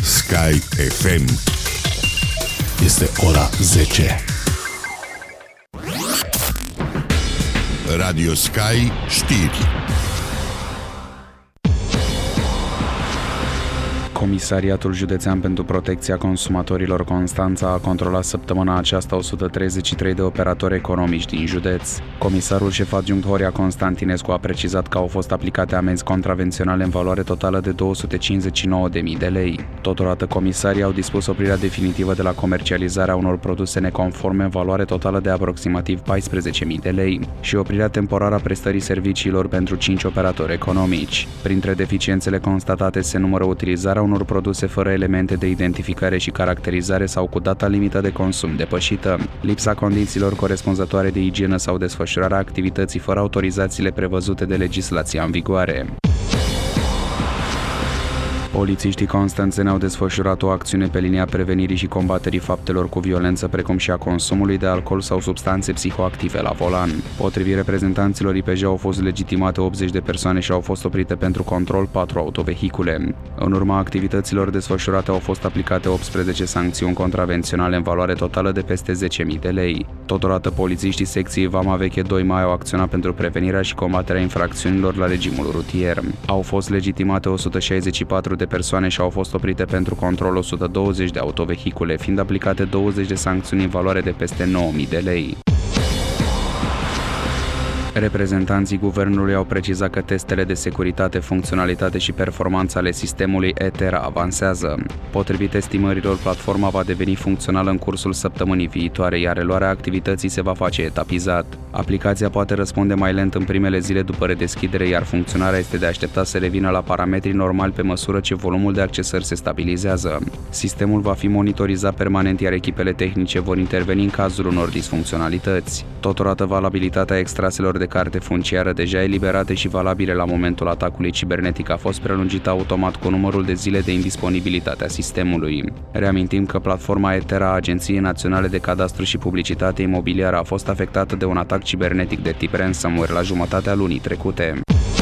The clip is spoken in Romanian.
Sky FM. Este ora 10. Radio Sky știri. Comisariatul Județean pentru Protecția Consumatorilor Constanța a controlat săptămâna aceasta 133 de operatori economici din județ. Comisarul șef adjunct Horia Constantinescu a precizat că au fost aplicate amenzi contravenționale în valoare totală de 259.000 de lei. Totodată, comisarii au dispus oprirea definitivă de la comercializarea unor produse neconforme în valoare totală de aproximativ 14.000 de lei și oprirea temporară a prestării serviciilor pentru 5 operatori economici. Printre deficiențele constatate se numără utilizarea unor produse fără elemente de identificare și caracterizare sau cu data limită de consum depășită, lipsa condițiilor corespunzătoare de igienă sau desfășurarea activității fără autorizațiile prevăzute de legislația în vigoare. Polițiștii constanțeni au desfășurat o acțiune pe linia prevenirii și combaterii faptelor cu violență, precum și a consumului de alcool sau substanțe psihoactive la volan. Potrivit reprezentanților IPJ, au fost legitimate 80 de persoane și au fost oprite pentru control 4 autovehicule. În urma activităților desfășurate au fost aplicate 18 sancțiuni contravenționale în valoare totală de peste 10.000 de lei. Totodată, polițiștii secției Vama Veche 2 Mai au acționat pentru prevenirea și combaterea infracțiunilor la regimul rutier. Au fost legitimate 164 de persoane și au fost oprite pentru control 120 de autovehicule, fiind aplicate 20 de sancțiuni în valoare de peste 9.000 de lei. Reprezentanții guvernului au precizat că testele de securitate, funcționalitate și performanță ale sistemului ETERA avansează. Potrivit estimărilor, platforma va deveni funcțională în cursul săptămânii viitoare, iar reluarea activității se va face etapizat. Aplicația poate răspunde mai lent în primele zile după redeschidere, iar funcționarea este de așteptat să revină la parametrii normali pe măsură ce volumul de accesări se stabilizează. Sistemul va fi monitorizat permanent, iar echipele tehnice vor interveni în cazul unor disfuncționalități. Totodată, valabilitatea extraselor de carte funciară deja eliberate și valabile la momentul atacului cibernetic a fost prelungită automat cu numărul de zile de indisponibilitate a sistemului. Reamintim că platforma ETERA a Agenției Naționale de Cadastru și Publicitate Imobiliară a fost afectată de un atac cibernetic de tip ransomware la jumătatea lunii trecute.